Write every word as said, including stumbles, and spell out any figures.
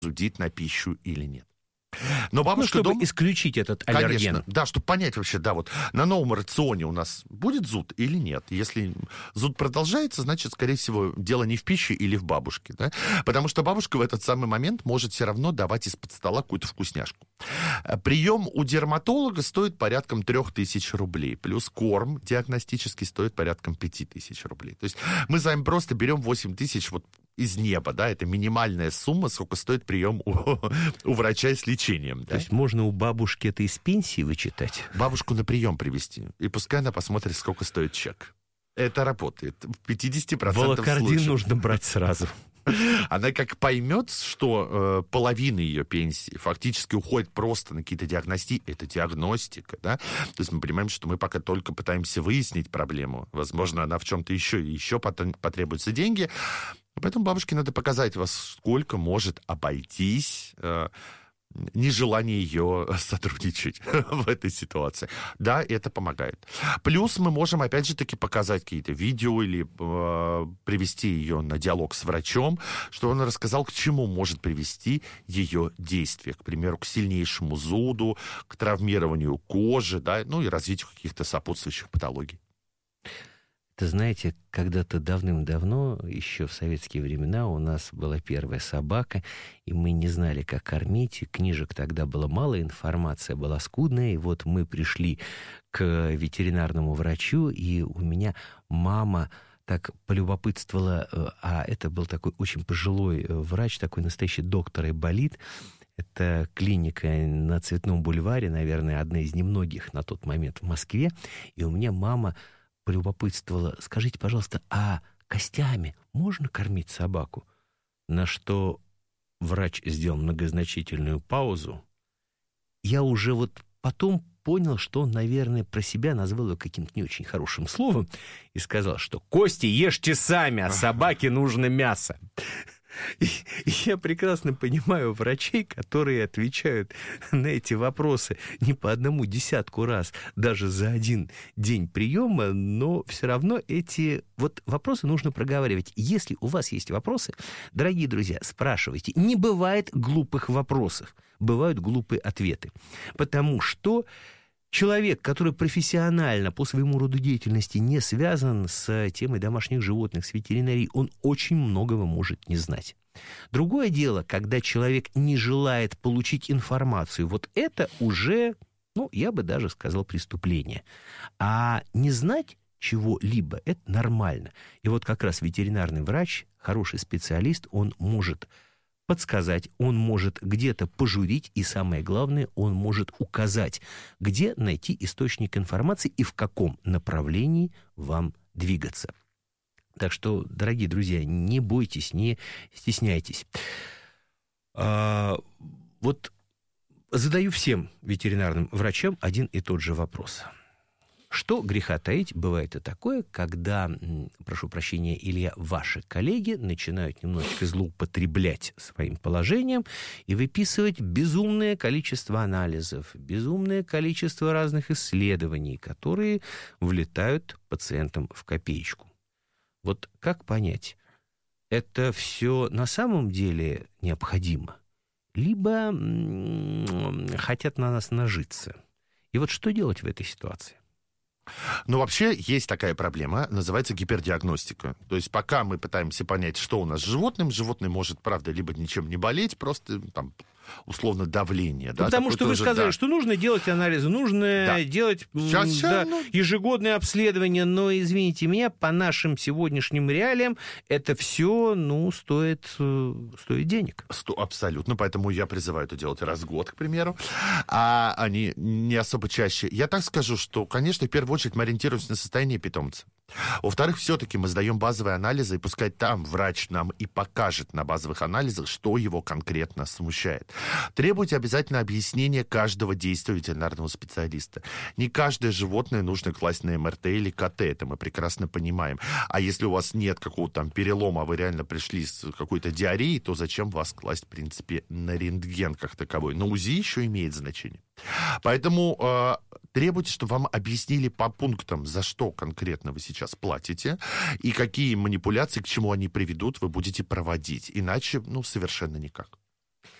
зудит на пищу или нет. Но бабушка ну, чтобы дома... исключить этот аллерген. Конечно, да, чтобы понять вообще, да, вот на новом рационе у нас будет зуд или нет. Если зуд продолжается, значит, скорее всего, дело не в пище или в бабушке, да? Потому что бабушка в этот самый момент может все равно давать из-под стола какую-то вкусняшку. Прием у дерматолога стоит порядком трех тысяч рублей, плюс корм диагностический стоит порядком пяти тысяч рублей. То есть мы с вами просто берем восемь тысяч вот из неба, да, это минимальная сумма, сколько стоит прием у, у врача с лечением. Да? То есть можно у бабушки это из пенсии вычитать? Бабушку на прием привезти, и пускай она посмотрит, сколько стоит чек. Это работает. В пятьдесят процентов Волокордин случаев. нужно брать сразу. Она как поймет, что э, половина ее пенсии фактически уходит просто на какие-то диагностики, это диагностика, да? То есть мы понимаем, что мы пока только пытаемся выяснить проблему. Возможно, она в чем-то еще, еще потребуются деньги. Поэтому бабушке надо показать, во сколько может обойтись э, нежелание ее сотрудничать в этой ситуации. Да, это помогает. Плюс мы можем, опять же таки, показать какие-то видео или э, привести ее на диалог с врачом, что он рассказал, к чему может привести ее действие. К примеру, к сильнейшему зуду, к травмированию кожи, да, ну и развитию каких-то сопутствующих патологий. Это, знаете, когда-то давным-давно, еще в советские времена, у нас была первая собака, и мы не знали, как кормить. Книжек тогда было мало, информация была скудная. И вот мы пришли к ветеринарному врачу, и у меня мама так полюбопытствовала, а это был такой очень пожилой врач, такой настоящий доктор Айболит. Это клиника на Цветном бульваре, наверное, одна из немногих на тот момент в Москве. И у меня мама полюбопытствовала: скажите, пожалуйста, а костями можно кормить собаку? На что врач сделал многозначительную паузу. Я уже вот потом понял, что он, наверное, про себя назвал ее каким-то не очень хорошим словом и сказал, что кости ешьте сами, а собаке нужно мясо. И, и я прекрасно понимаю врачей, которые отвечают на эти вопросы не по одному десятку раз, даже за один день приема, но все равно эти вот вопросы нужно проговаривать. Если у вас есть вопросы, дорогие друзья, спрашивайте. Не бывает глупых вопросов, бывают глупые ответы. Потому что человек, который профессионально по своему роду деятельности не связан с темой домашних животных, с ветеринарией, он очень многого может не знать. Другое дело, когда человек не желает получить информацию, вот это уже, ну, я бы даже сказал, преступление. А не знать чего-либо – это нормально. И вот как раз ветеринарный врач, хороший специалист, он может подсказать, он может где-то пожурить, и самое главное, он может указать, где найти источник информации и в каком направлении вам двигаться. Так что, дорогие друзья, не бойтесь, не стесняйтесь. А, вот задаю всем ветеринарным врачам один и тот же вопрос. Что греха таить, бывает и такое, когда, прошу прощения, Илья, ваши коллеги начинают немножечко злоупотреблять своим положением и выписывать безумное количество анализов, безумное количество разных исследований, которые влетают пациентам в копеечку. Вот как понять, это все на самом деле необходимо, либо м- хотят на нас нажиться? И вот что делать в этой ситуации? Ну, вообще, есть такая проблема, называется гипердиагностика. То есть пока мы пытаемся понять, что у нас с животным, животное может, правда, либо ничем не болеть, просто там условно давление. Ну, да, потому что вы уже, сказали, да. что нужно делать анализы, нужно Да. делать Сейчас, да, сейчас, ну... ежегодное обследование, но, извините меня, по нашим сегодняшним реалиям это все, ну, стоит, стоит денег. Сто, абсолютно, поэтому я призываю это делать раз в год, к примеру, а они не особо чаще. Я так скажу, что, конечно, в первую очередь мы ориентируемся на состояние питомца. Во-вторых, все-таки мы сдаем базовые анализы, и пускай там врач нам и покажет на базовых анализах, что его конкретно смущает. Требуйте обязательно объяснения каждого действия ветеринарного специалиста. Не каждое животное нужно класть на эм эр тэ или ка тэ, это мы прекрасно понимаем. А если у вас нет какого-то там перелома, а вы реально пришли с какой-то диареей, то зачем вас класть, в принципе, на рентген как таковой? На УЗИ еще имеет значение. Поэтому э, требуйте, чтобы вам объяснили по пунктам, за что конкретно вы сейчас платите, и какие манипуляции, к чему они приведут, вы будете проводить. Иначе, ну, совершенно никак.